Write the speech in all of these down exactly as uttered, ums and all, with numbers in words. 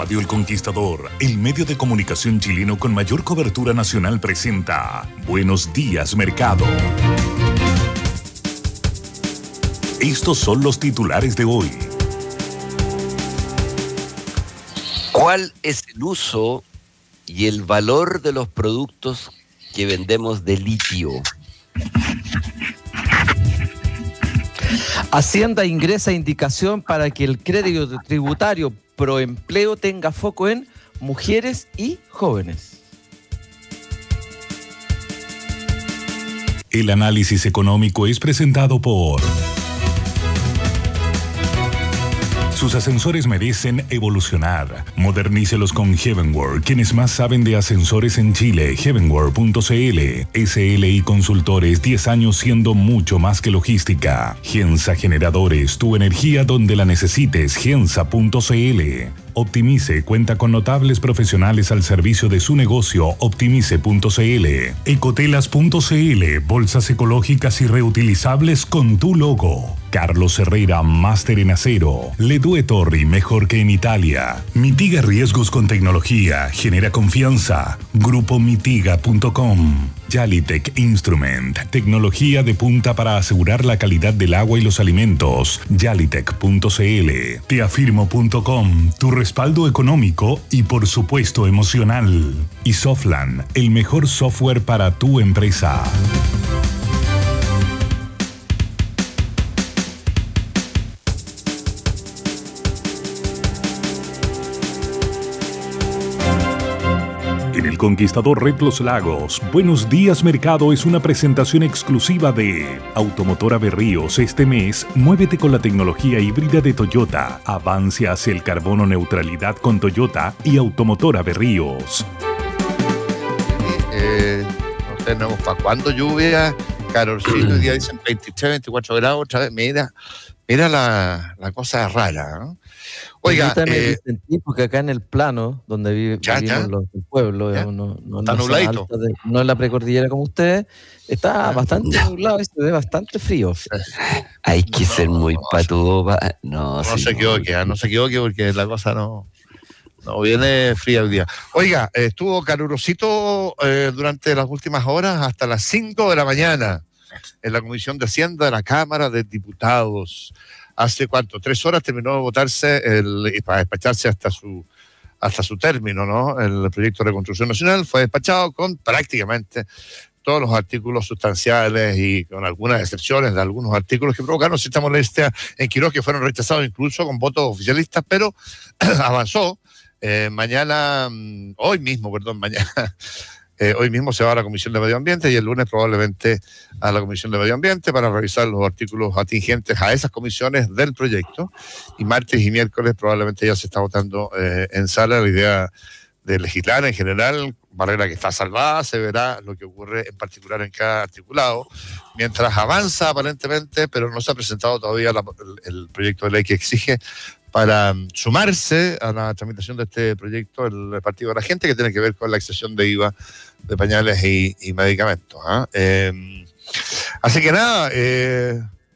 Radio El Conquistador, el medio de comunicación chileno con mayor cobertura nacional, presenta Buenos Días Mercado. Estos son los titulares de hoy. ¿Cuál es el uso y el valor de los productos que vendemos de litio? Hacienda ingresa indicación para que el crédito tributario Proempleo tenga foco en mujeres y jóvenes. El análisis económico es presentado por... Sus ascensores merecen evolucionar. Modernícelos con Heavenworld, quienes más saben de ascensores en Chile. Heavenworld punto c l. S L I Consultores, diez años siendo mucho más que logística. Gensa Generadores, tu energía donde la necesites. Gensa punto c l. Optimice cuenta con notables profesionales al servicio de su negocio. Optimice punto c l. Ecotelas punto c l. Bolsas ecológicas y reutilizables con tu logo. Carlos Herrera, máster en acero. Ledue Torri, mejor que en Italia. Mitiga riesgos con tecnología. Genera confianza. Grupo mitiga punto com. Yalitech Instrument, tecnología de punta para asegurar la calidad del agua y los alimentos. Yalitech punto c l. Teafirmo punto com, tu respaldo económico y por supuesto emocional. Y Softland, el mejor software para tu empresa. En El Conquistador Red Los Lagos, Buenos Días Mercado es una presentación exclusiva de Automotora Berríos. Este mes, muévete con la tecnología híbrida de Toyota. Avance hacia el carbono neutralidad con Toyota y Automotora Berríos. Eh, no tenemos para cuándo lluvia, calorcito, hoy día dicen veintitrés, veinticuatro grados, otra vez, mira, mira la, la cosa rara, ¿no? Oiga, eh, porque acá en el plano donde vive, ya, vivimos ya. los del pueblo, Ya. no, no, Está no, nubladito. de, no en la precordillera como ustedes, está Ah. bastante nublado y se ve bastante frío. Hay que ser muy no, patudo. pa- No, No sí, se equivoque, ¿eh? no se equivoque porque la cosa no, no viene fría hoy día. Oiga, eh, estuvo calurosito eh, durante las últimas horas hasta las cinco de la mañana en la Comisión de Hacienda de la Cámara de Diputados. Hace cuánto, tres horas terminó de votarse el, y para despacharse hasta su hasta su término, ¿no? El proyecto de reconstrucción nacional fue despachado con prácticamente todos los artículos sustanciales y con algunas excepciones de algunos artículos que provocaron cierta molestia en Quirós, que fueron rechazados incluso con votos oficialistas, pero avanzó. Eh, mañana, hoy mismo, perdón, mañana, eh, hoy mismo se va a la Comisión de Medio Ambiente y el lunes probablemente a la Comisión de Medio Ambiente para revisar los artículos atingentes a esas comisiones del proyecto. Y martes y miércoles probablemente ya se está votando eh, en sala la idea de legislar en general, barrera que está salvada, se verá lo que ocurre en particular en cada articulado, mientras avanza aparentemente, pero no se ha presentado todavía la, el, el proyecto de ley que exige para um, sumarse a la tramitación de este proyecto el Partido de la Gente, que tiene que ver con la excepción de I V A de pañales y, y medicamentos. ¿eh? Eh, así que nada, eh,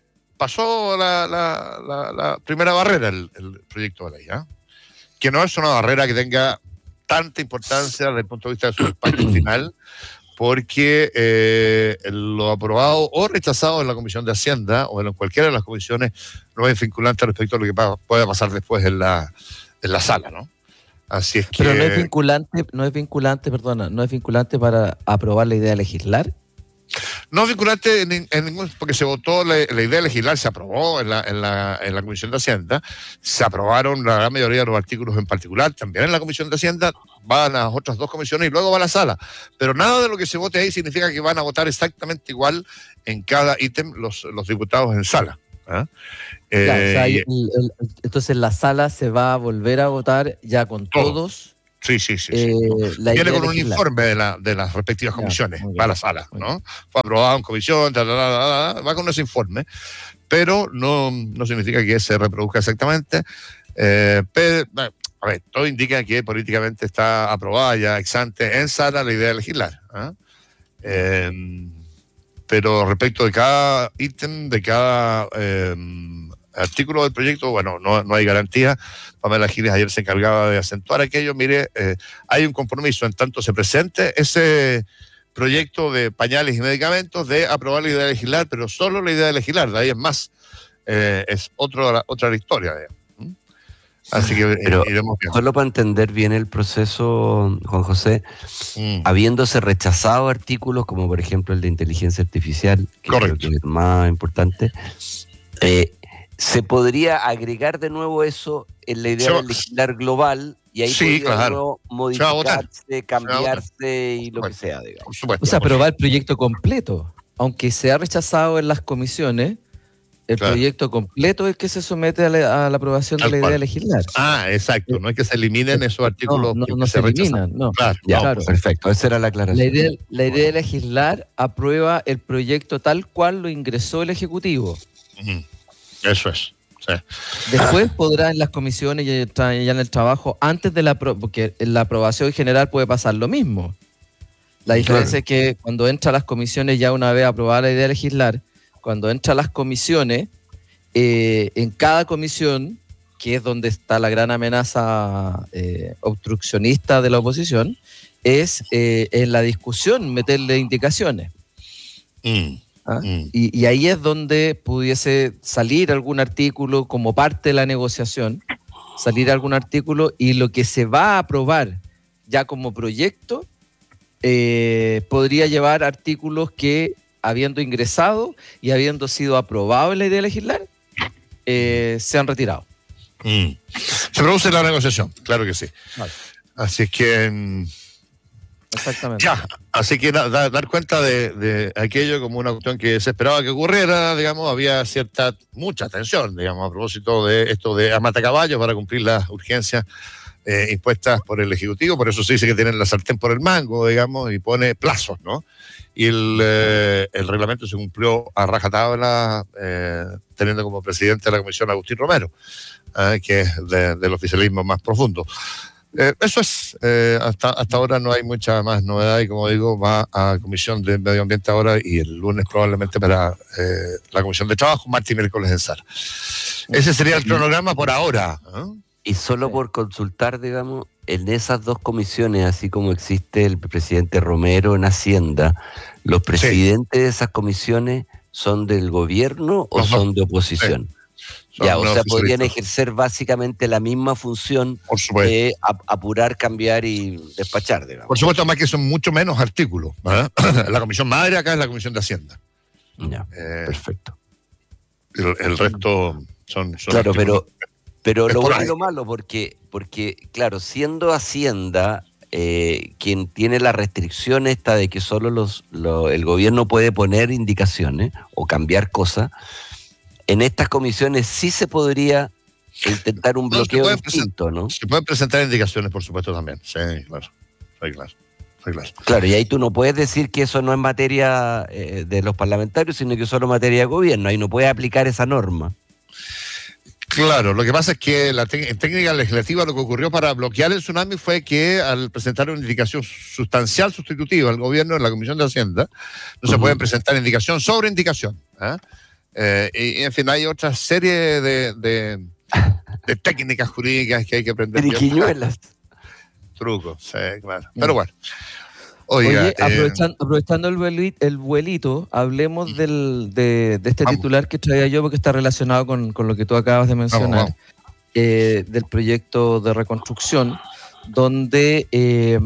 pasó la, la, la, la primera barrera el, el proyecto de ley, ¿eh? que no es una barrera que tenga tanta importancia desde el punto de vista de su impacto final, porque eh, lo aprobado o rechazado en la Comisión de Hacienda o en cualquiera de las comisiones no es vinculante respecto a lo que pa- pueda pasar después en la, en la sala, ¿no? Así es que... Pero no es vinculante, no es vinculante, perdona, no es vinculante para aprobar la idea de legislar. No es vinculante en, en ningún, porque se votó la, la idea de legislar, se aprobó en la, en, la, en la Comisión de Hacienda, se aprobaron la gran mayoría de los artículos en particular, también en la Comisión de Hacienda, van a las otras dos comisiones y luego va a la sala. Pero nada de lo que se vote ahí significa que van a votar exactamente igual en cada ítem los, los diputados en sala. ¿eh? Eh, Claro, o sea, y- el- el- entonces la sala se va a volver a votar ya con Todo. todos. Sí, sí, sí. Eh, sí. la Viene idea con un legislar. informe de, la, de las respectivas Ya, comisiones, muy bien, va a la sala, muy ¿no? Fue aprobado en comisión, ta, ta, ta, ta, ta, va con ese informe, pero no, no significa que se reproduzca exactamente. Eh, pero, bueno, a ver, todo indica que políticamente está aprobada ya ex ante en sala la idea de legislar. ¿eh? Eh, pero respecto de cada ítem, de cada eh, artículos del proyecto, bueno, no, no hay garantía. Pamela Giles ayer se encargaba de acentuar aquello. Mire, eh, hay un compromiso en tanto se presente ese proyecto de pañales y medicamentos de aprobar la idea de legislar, pero solo la idea de legislar, de ahí es más, eh, es otro, otra historia. ¿Mm? Así que pero iremos viendo. solo para entender bien el proceso, Juan José, Mm. habiéndose rechazado artículos como por ejemplo el de inteligencia artificial, que Correcto. creo que es el más importante, eh, ¿se podría agregar de nuevo eso en la idea Se va- de legislar global? Y ahí Sí, podría claro. de nuevo Se va a votar. modificarse, cambiarse y lo que sea, digamos. Por supuesto. O sea, por aprobar el proyecto completo. Aunque sea rechazado en las comisiones, el Claro. proyecto completo es el que se somete a la, a la aprobación Tal de la cual. idea de legislar. Ah, exacto. No es que se eliminen esos artículos. No, no, que no se rechazan. eliminan, no. Claro, Ya, no, claro. perfecto, esa era la aclaración. La idea, la idea de legislar aprueba el proyecto tal cual lo ingresó el Ejecutivo. Ujú. Eso es. Sí. Después podrá en las comisiones y ya ya en el trabajo, antes de la apro- porque en la aprobación general puede pasar lo mismo. La diferencia es que cuando entra a las comisiones, ya una vez aprobada la idea de legislar, cuando entra a las comisiones, eh, en cada comisión, que es donde está la gran amenaza eh, obstruccionista de la oposición, es eh, en la discusión meterle indicaciones. Mm, ¿ah? mm. Y, y ahí es donde pudiese salir algún artículo como parte de la negociación, salir algún artículo y lo que se va a aprobar ya como proyecto eh, podría llevar artículos que, habiendo ingresado y habiendo sido aprobado en la idea de legislar, eh, se han retirado. Mm. Se produce la negociación, claro que sí. Vale. Así es que mm, Exactamente. ya, así que da- da- dar cuenta de, de aquello como una cuestión que se esperaba que ocurriera, digamos, había cierta, mucha tensión, digamos, a propósito de esto de amatacaballos para cumplir las urgencias eh, impuestas por el Ejecutivo, por eso se dice que tienen la sartén por el mango, digamos, y pone plazos, ¿no? Y el, eh, el reglamento se cumplió a rajatabla, eh, teniendo como presidente de la comisión a Agustín Romero, eh, que es de- del oficialismo más profundo. Eh, eso es, eh, hasta, hasta ahora no hay mucha más novedad y como digo, va a Comisión de Medio Ambiente ahora y el lunes probablemente para eh, la Comisión de Trabajo, martes y miércoles en Sala. Ese sería el cronograma por ahora. ¿eh? Y solo Sí. por consultar, digamos, en esas dos comisiones, así como existe el presidente Romero en Hacienda, ¿los presidentes de esas comisiones son del gobierno o Los dos. son de oposición? Son Ya, o sea, podrían oficialistas, ejercer básicamente la misma función por supuesto. de ap- apurar, cambiar y despachar, digamos. Por supuesto, más que son mucho menos artículos. ¿eh? La comisión madre acá es la Comisión de Hacienda. Ya, Eh, perfecto. el, el resto son, son Claro, artículos. pero, pero Es lo por bueno y ahí. lo malo, porque, porque claro, siendo Hacienda eh, quien tiene la restricción esta de que solo los, lo- el gobierno puede poner indicaciones o cambiar cosas, en estas comisiones sí se podría intentar un No, se bloqueo puede distinto, ¿no? Se pueden presentar indicaciones, por supuesto, también. Sí, claro. Sí, claro. Sí, claro. Claro, y ahí tú no puedes decir que eso no es materia eh, de los parlamentarios, sino que es solo materia de gobierno. Ahí no puedes aplicar esa norma. Claro, lo que pasa es que la tec- en técnica legislativa lo que ocurrió para bloquear el tsunami fue que al presentar una indicación sustancial sustitutiva al gobierno en la Comisión de Hacienda, no se Ujú. puede presentar indicación sobre indicación. ¿ah? Eh, y, y, en fin, hay otra serie de, de, de técnicas jurídicas que hay que aprender. bien. Triquiñuelas. Trucos, sí, claro. Pero bueno. Oiga, Oye, eh, aprovechan- aprovechando el vuelito, el vuelito hablemos del, de, de este Vamos. titular que traía yo porque está relacionado con, con lo que tú acabas de mencionar, vamos. eh, del proyecto de reconstrucción, donde eh,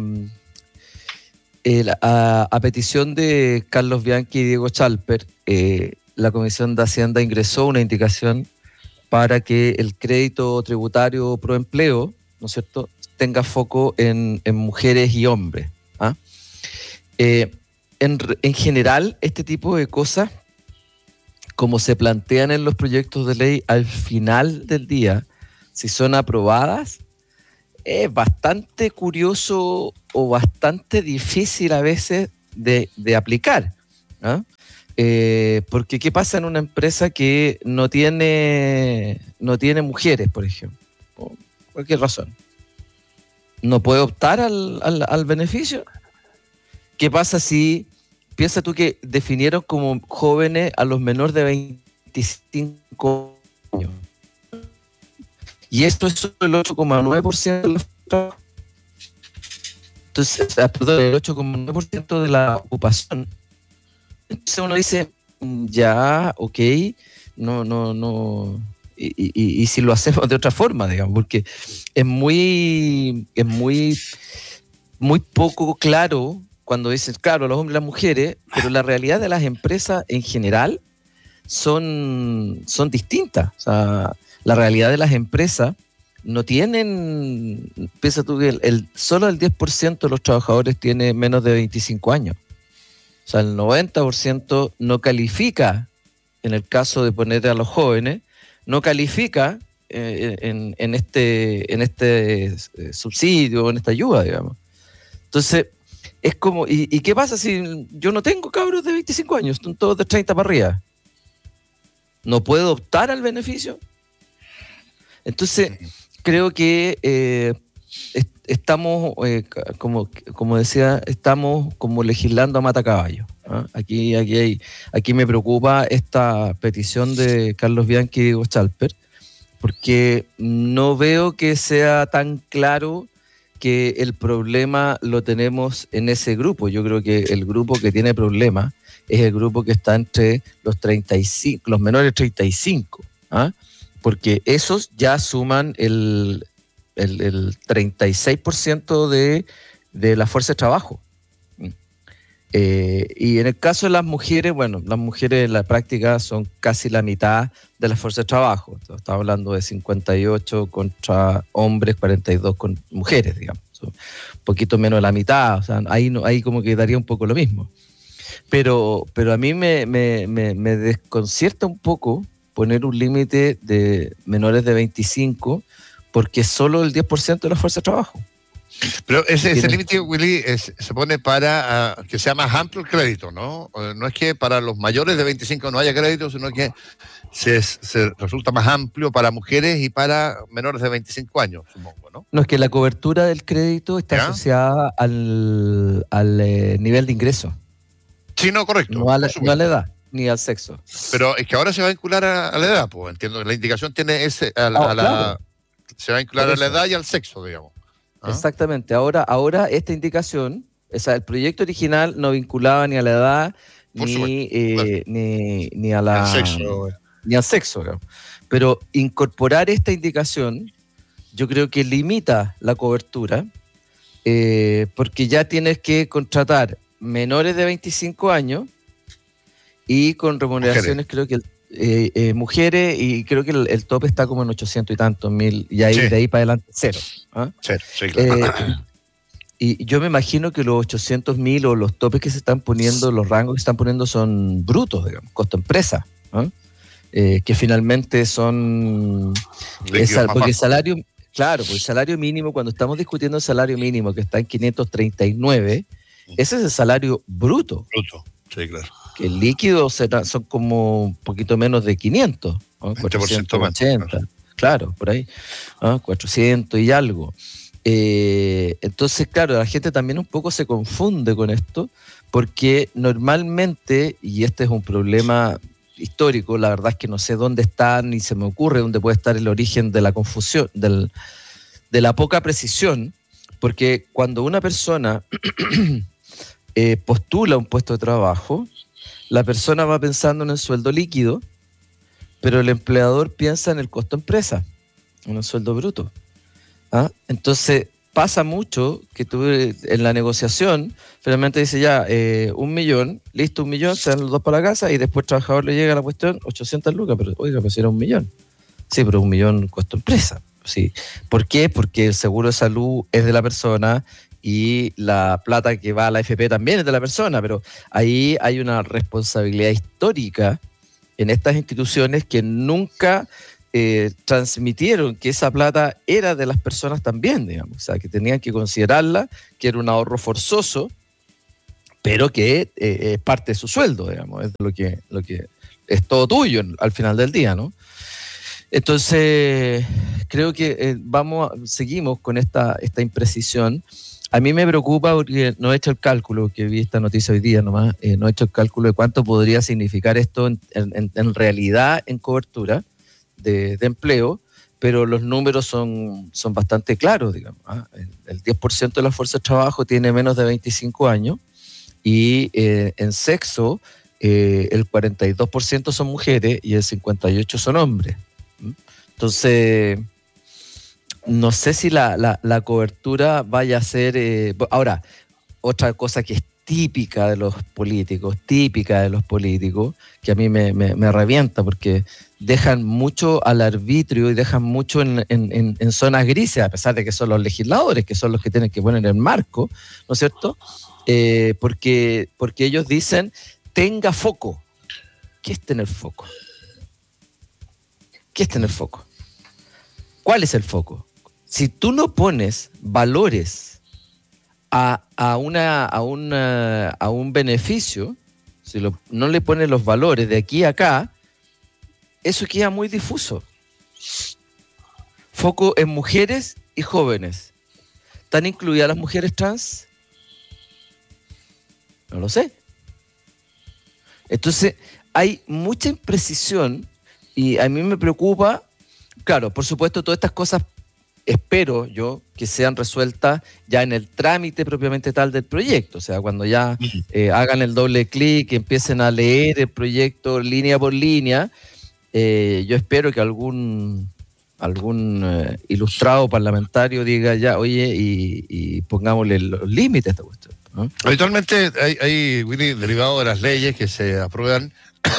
el- a, a petición de Carlos Bianchi y Diego Chalper, eh, la Comisión de Hacienda ingresó una indicación para que el crédito tributario pro empleo, ¿no es cierto?, tenga foco en, en mujeres y hombres. ¿ah? Eh, en, re- en general, este tipo de cosas, como se plantean en los proyectos de ley, al final del día, si son aprobadas, es bastante curioso o bastante difícil a veces de, de aplicar. ¿ah? Eh, porque ¿qué pasa en una empresa que no tiene, no tiene mujeres, por ejemplo? Por cualquier razón. ¿No puede optar al, al, al beneficio? ¿Qué pasa si, piensa tú que definieron como jóvenes a los menores de veinticinco años? Y esto es solo el ocho coma nueve por ciento de la, entonces, perdón, el ocho coma nueve por ciento de la ocupación. Entonces uno dice, ya, ok, no, no, no, y, y, y si lo hacemos de otra forma, digamos, porque es muy, es muy, muy poco claro cuando dicen, claro, los hombres y las mujeres, pero la realidad de las empresas en general son, son distintas. O sea, la realidad de las empresas no tienen, piensa tú que el, el, solo el diez por ciento de los trabajadores tiene menos de veinticinco años. O sea, el noventa por ciento no califica, en el caso de poner a los jóvenes, no califica eh, en, en, este, en este eh, subsidio, en esta ayuda, digamos. Entonces, es como, ¿y, ¿y qué pasa si yo no tengo cabros de veinticinco años? Están todos de treinta para arriba. ¿No puedo optar al beneficio? Entonces, creo que eh, est- estamos, eh, como, como decía, estamos como legislando a matacaballo. ¿eh? Aquí, aquí, hay, aquí me preocupa esta petición de Carlos Bianchi y Diego Chalper, porque no veo que sea tan claro que el problema lo tenemos en ese grupo. Yo creo que el grupo que tiene problemas es el grupo que está entre los treinta y cinco, los menores de treinta y cinco, ¿ah? Porque esos ya suman el, el, el treinta y seis por ciento de, de la fuerza de trabajo. Eh, y en el caso de las mujeres, bueno, las mujeres en la práctica son casi la mitad de la fuerza de trabajo. Entonces, estamos hablando de cincuenta y ocho contra hombres, cuarenta y dos con mujeres, digamos. Un poquito menos de la mitad, o sea, ahí, no, ahí como que daría un poco lo mismo. Pero, pero a mí me, me, me, me desconcierta un poco poner un límite de menores de veinticinco, porque solo el diez por ciento de la fuerza de trabajo. Pero ese, ese límite, Willy, es, se pone para uh, que sea más amplio el crédito, ¿no? Uh, no es que para los mayores de veinticinco no haya crédito, sino que se, se resulta más amplio para mujeres y para menores de veinticinco años, supongo, ¿no? No, es que la cobertura del crédito está ¿Ya? asociada al, al eh, nivel de ingreso. Sí, no, correcto. No a, la, no a la edad, ni al sexo. Pero es que ahora se va a vincular a, a la edad, pues entiendo que la indicación tiene ese, a la, oh, a la claro. se va a vincular a la edad y al sexo, digamos. ¿Ah? Exactamente. Ahora, ahora esta indicación, o sea, el proyecto original no vinculaba ni a la edad, ni, eh, claro. ni, ni a la, al sexo. Ni al sexo. Claro. Pero incorporar esta indicación, yo creo que limita la cobertura, eh, porque ya tienes que contratar menores de veinticinco años y con remuneraciones, mujeres. creo que eh, eh, mujeres, y creo que el, el tope está como en ochocientos y tantos mil, y ahí, sí. de ahí para adelante cero. ¿ah? Cero, sí, claro. Eh, y yo me imagino que los ochocientos mil o los topes que se están poniendo, los rangos que se están poniendo son brutos, digamos, costo empresa, ¿ah? eh, que finalmente son esa, porque el salario, claro, porque el salario mínimo, cuando estamos discutiendo el salario mínimo que está en quinientos treinta y nueve, ese es el salario bruto. Bruto, sí, claro. Que el líquido será, son como un poquito menos de quinientos, ¿no? cuatrocientos ochenta, claro. claro, por ahí, ¿no? cuatrocientos y algo. Eh, entonces, claro, la gente también un poco se confunde con esto, porque normalmente, y este es un problema histórico, la verdad es que no sé dónde está, ni se me ocurre dónde puede estar el origen de la confusión, del, de la poca precisión, porque cuando una persona eh, postula un puesto de trabajo, la persona va pensando en el sueldo líquido, pero el empleador piensa en el costo empresa, en el sueldo bruto. ¿Ah? Entonces pasa mucho que tú en la negociación finalmente dice ya, eh, un millón, listo, un millón, se dan los dos para la casa y después el trabajador le llega a la cuestión ochocientas lucas, pero oiga, pues era un millón. Sí, pero un millón costo empresa. Sí. ¿Por qué? Porque el seguro de salud es de la persona y la plata que va a la A F P también es de la persona, pero ahí hay una responsabilidad histórica en estas instituciones que nunca eh, transmitieron que esa plata era de las personas también, digamos, o sea, que tenían que considerarla, que era un ahorro forzoso, pero que eh, es parte de su sueldo, digamos, es lo que, lo que es todo tuyo al final del día, ¿no? Entonces, creo que eh, vamos, seguimos con esta, esta imprecisión. A mí me preocupa porque no he hecho el cálculo, que vi esta noticia hoy día nomás, eh, no he hecho el cálculo de cuánto podría significar esto en, en, en realidad en cobertura de, de empleo, pero los números son, son bastante claros, digamos. ¿ah? El, el diez por ciento de la fuerza de trabajo tiene menos de veinticinco años y eh, en sexo eh, el cuarenta y dos por ciento son mujeres y el cincuenta y ocho por ciento son hombres. ¿Mm? Entonces, no sé si la, la, la cobertura vaya a ser... Eh, ahora, otra cosa que es típica de los políticos, típica de los políticos, que a mí me, me, me revienta porque dejan mucho al arbitrio y dejan mucho en, en, en, en zonas grises, a pesar de que son los legisladores, que son los que tienen que poner el marco, ¿no es cierto? Eh, porque, porque ellos dicen, tenga foco. ¿Qué es tener foco? ¿Qué es tener foco? ¿Cuál es el foco? Si tú no pones valores A, a, una, a, una, a un beneficio, si lo, no le pones los valores de aquí a acá, eso queda muy difuso. Foco en mujeres y jóvenes. ¿Están incluidas las mujeres trans? No lo sé. Entonces, hay mucha imprecisión y a mí me preocupa, claro, por supuesto, todas estas cosas espero yo que sean resueltas ya en el trámite propiamente tal del proyecto, o sea, cuando ya eh, hagan el doble clic y empiecen a leer el proyecto línea por línea, eh, yo espero que algún, algún eh, ilustrado parlamentario diga ya, oye, y, y pongámosle los límites a esta cuestión, ¿no? Habitualmente hay, hay Willy, derivado de las leyes que se aprueban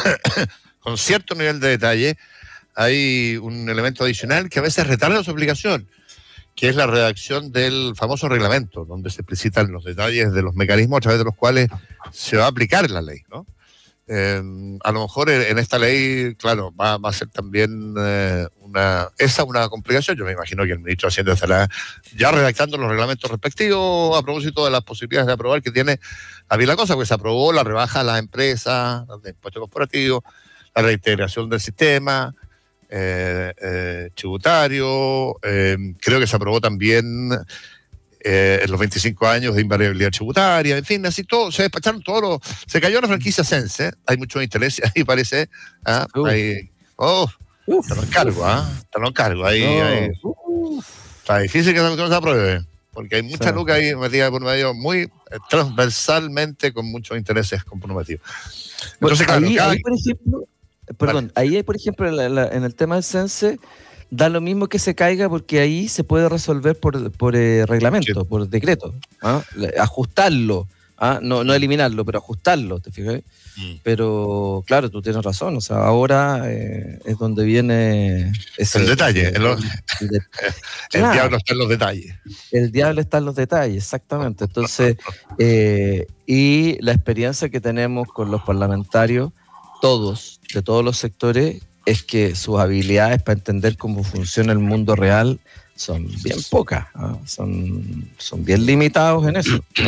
con cierto nivel de detalle, hay un elemento adicional que a veces retarda su aplicación, que es la redacción del famoso reglamento, donde se explicitan los detalles de los mecanismos a través de los cuales se va a aplicar la ley, ¿no? Eh, a lo mejor en esta ley, claro, va, va a ser también eh, una, esa una complicación. Yo me imagino que el ministro de Hacienda estará ya redactando los reglamentos respectivos a propósito de las posibilidades de aprobar que tiene a bien la cosa, porque se aprobó la rebaja a las empresas, de impuestos corporativos, la reintegración del sistema Eh, eh, tributario, eh, creo que se aprobó también eh, en los veinticinco años de invariabilidad tributaria, en fin, así todo, se despacharon todos los, se cayó la franquicia Sense, hay muchos intereses ahí parece, ¿ah? Uh. Hay, oh, Uf, te lo encargo, ¿ah? Te lo encargo, ahí, no. ahí. Está difícil que no se apruebe, porque hay mucha Sí. lucas ahí metida por medio, muy eh, transversalmente con muchos intereses comprometidos. Entonces, claro, ahí, cada- ahí, por ejemplo, perdón, Vale. ahí, por ejemplo, en, la- la- en el tema del Sense, da lo mismo que se caiga porque ahí se puede resolver por, por eh, reglamento, Sí. por decreto, ¿ah? Le- ajustarlo, ¿ah? no, no eliminarlo, pero ajustarlo, ¿te fijas? Mm. Pero claro, tú tienes razón, o sea, ahora eh, es donde viene ese, El detalle, ese- el- el de- el Claro. diablo está en los detalles. el diablo está en los detalles, exactamente. Entonces, eh, y la experiencia que tenemos con los parlamentarios, todos, de todos los sectores, es que sus habilidades para entender cómo funciona el mundo real son bien pocas, ¿ah? son, son bien limitados en eso, ¿no?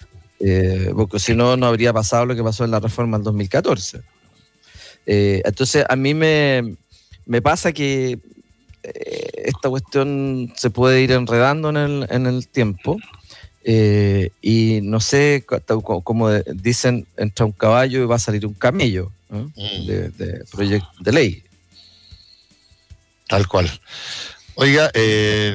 Eh, porque si no, no habría pasado lo que pasó en la reforma del dos mil catorce. Eh, entonces, a mí me, me pasa que eh, esta cuestión se puede ir enredando en el, en el tiempo eh, y no sé, co- como dicen, entra un caballo y va a salir un camello, ¿no? Mm. de, de proyecto de ley. Tal cual. Oiga, eh,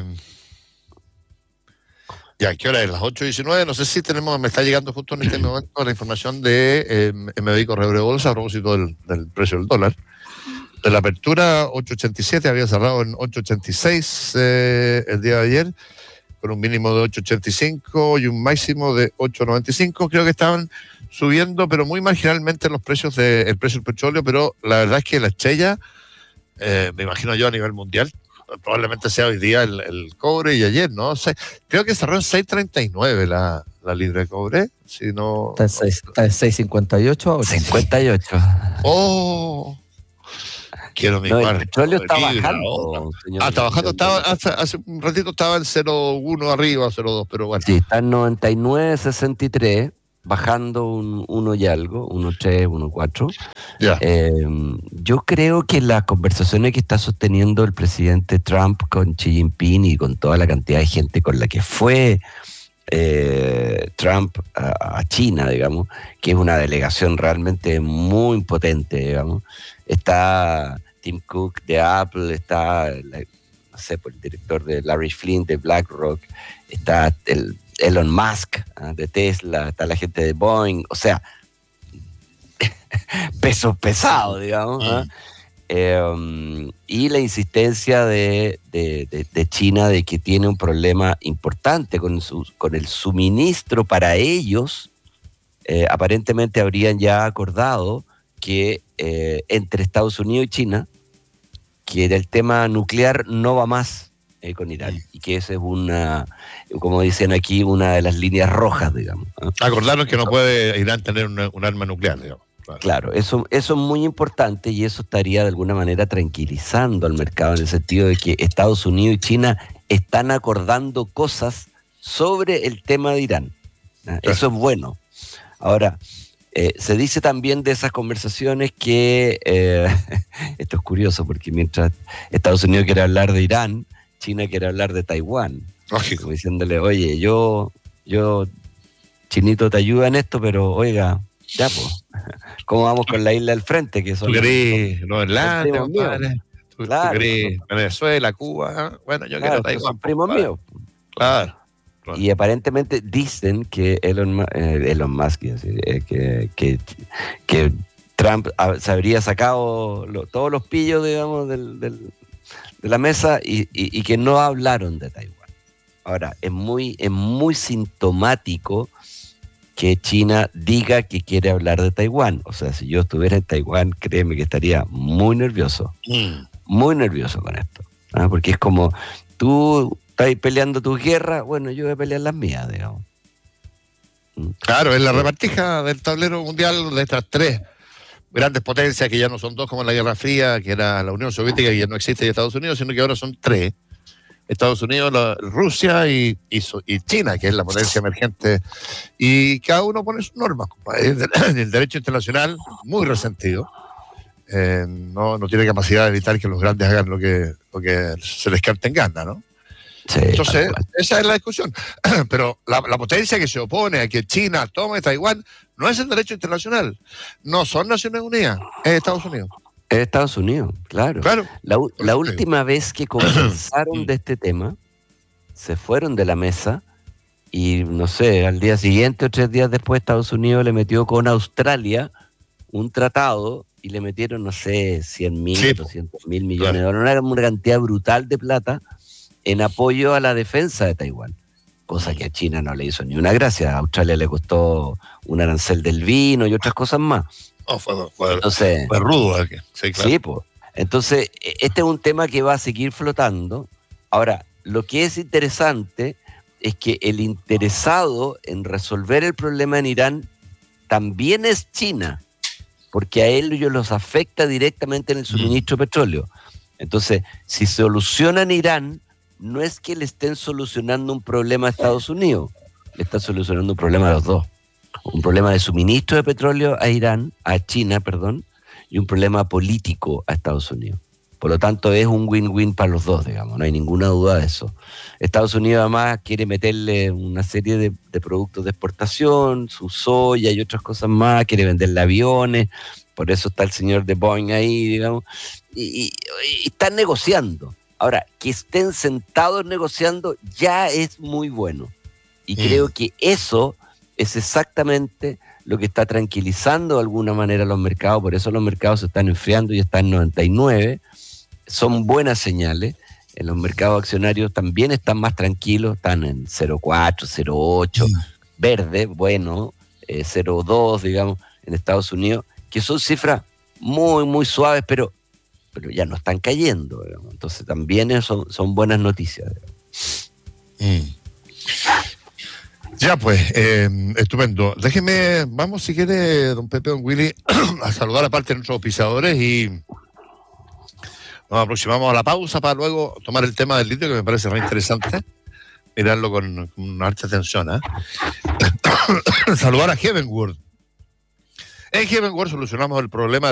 ya, ¿qué hora es? Las ocho y diecinueve. No sé si tenemos, me está llegando justo en este momento la información de eh, M B I Correo de Bolsa a propósito del, del precio del dólar. De la apertura, ocho ochenta y siete, había cerrado en ocho ochenta y seis eh, el día de ayer, con un mínimo de ocho ochenta y cinco y un máximo de ocho noventa y cinco. Creo que estaban subiendo, pero muy marginalmente los precios de, el precio del petróleo, pero la verdad es que la estrella, eh, me imagino yo a nivel mundial, probablemente sea hoy día el, el cobre y ayer, ¿no? Se, creo que cerró en seis treinta y nueve la, la libra de cobre, si no... Está en seis- está en seis cincuenta y ocho ahora. cincuenta y ocho. ¡Oh! Quiero mi No, el cuarto petróleo de está libra, bajando. oh. señor. Ah, está bajando, estaba, hace, hace un ratito estaba en cero coma uno arriba, cero coma dos, pero bueno. Sí, está en noventa y nueve sesenta y tres, bajando un uno y algo, uno tres, uno cuatro. Ya. Eh, yo creo que las conversaciones que está sosteniendo el presidente Trump con Xi Jinping y con toda la cantidad de gente con la que fue eh, Trump a, a China, digamos, que es una delegación realmente muy potente, digamos. Está Tim Cook de Apple, está la- no sé, por el director de Larry Flynn de BlackRock, está el Elon Musk, ¿eh? de Tesla, está la gente de Boeing, o sea, pesos pesados, digamos. ¿eh? Mm. Eh, y la insistencia de, de, de, de China de que tiene un problema importante con, su, con el suministro para ellos. Eh, aparentemente habrían ya acordado que eh, entre Estados Unidos y China, que el tema nuclear no va más eh, con Irán, sí. y que esa es una, como dicen aquí, una de las líneas rojas, digamos. ¿eh? Acordaron que no puede Irán tener una, un arma nuclear, digamos. Claro, claro eso, eso es muy importante y eso estaría de alguna manera tranquilizando al mercado en el sentido de que Estados Unidos y China están acordando cosas sobre el tema de Irán. ¿eh? Claro. Eso es bueno. Ahora, eh, se dice también de esas conversaciones que, eh, esto es curioso porque mientras Estados Unidos quiere hablar de Irán, China quiere hablar de Taiwán. Lógico. Como diciéndole, oye, yo, yo, Chinito, te ayuda en esto, pero oiga, ya pues, ¿cómo vamos con la isla del frente? Que son ¿Tú querés Groenlandia, compadre? ¿Tú, claro, tú querés Venezuela, Cuba? Bueno, yo claro, quiero Taiwán. Son primos míos. Claro. Y aparentemente dicen que Elon, eh, Elon Musk, eh, que, que, que Trump se habría sacado lo, todos los pillos, digamos, del, del, de la mesa y, y, y que no hablaron de Taiwán. Ahora, es muy, es muy sintomático que China diga que quiere hablar de Taiwán. O sea, si yo estuviera en Taiwán, créeme que estaría muy nervioso, mm. muy nervioso con esto. ¿ah? Porque es como, tú estás peleando tus guerras, bueno, yo voy a pelear las mías, digamos. Claro, es la repartija del tablero mundial de estas tres grandes potencias, que ya no son dos como en la Guerra Fría, que era la Unión Soviética, que ya no existe, y Estados Unidos, sino que ahora son tres. Estados Unidos, la, Rusia y, y, y China, que es la potencia emergente, y cada uno pone sus normas. El derecho internacional, muy resentido, eh, no, no tiene capacidad de evitar que los grandes hagan lo que, lo que se les cante en gana, ¿no? Sí, entonces, esa es la discusión. Pero la, la potencia que se opone a que China tome Taiwán no es el derecho internacional, no son Naciones Unidas, es Estados Unidos. Es Estados Unidos, claro. claro. La, la última vez que conversaron de este tema, se fueron de la mesa y, no sé, al día siguiente o tres días después Estados Unidos le metió con Australia un tratado y le metieron, no sé, cien mil, sí, doscientos mil millones claro. de dólares, una, una cantidad brutal de plata en apoyo a la defensa de Taiwán. Cosa que a China no le hizo ni una gracia. A Australia le costó un arancel del vino y otras cosas más. Oh, fue, fue, Entonces, fue rudo. Sí, claro. Sí, pues. Entonces, este es un tema que va a seguir flotando. Ahora, lo que es interesante es que el interesado en resolver el problema en Irán también es China, porque a ellos los afecta directamente en el suministro mm. de petróleo. Entonces, si solucionan Irán, no es que le estén solucionando un problema a Estados Unidos, le están solucionando un problema a los dos. Un problema de suministro de petróleo a Irán, a China, perdón, y un problema político a Estados Unidos. Por lo tanto, es un win-win para los dos, digamos, no hay ninguna duda de eso. Estados Unidos además quiere meterle una serie de, de productos de exportación, su soya y otras cosas más, quiere venderle aviones, por eso está el señor de Boeing ahí, digamos, y, y, y están negociando. Ahora, que estén sentados negociando ya es muy bueno. Y mm. creo que eso es exactamente lo que está tranquilizando de alguna manera los mercados, por eso los mercados se están enfriando y están en noventa y nueve, son buenas señales. En los mercados accionarios también están más tranquilos, están en cero coma cuatro, cero coma ocho, mm. verde, bueno, eh, cero coma dos, digamos, en Estados Unidos, que son cifras muy, muy suaves, pero pero ya no están cayendo, digamos. Entonces también son, son buenas noticias. Mm. Ya pues, eh, estupendo. Déjeme, vamos si quiere, don Pepe, don Willy, a saludar a parte de nuestros pisadores y nos aproximamos a la pausa para luego tomar el tema del litio, que me parece muy interesante, mirarlo con, con una alta atención. ¿eh? Saludar a Heavenworld. En Heavenworld solucionamos el problema